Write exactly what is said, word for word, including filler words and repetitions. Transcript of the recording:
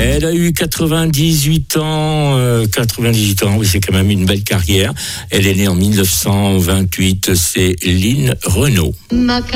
Elle a eu quatre-vingt-dix-huit ans, euh, quatre-vingt-dix-huit ans, oui, c'est quand même une belle carrière. Elle est née en mille neuf cent vingt-huit, c'est Lynn Renaud.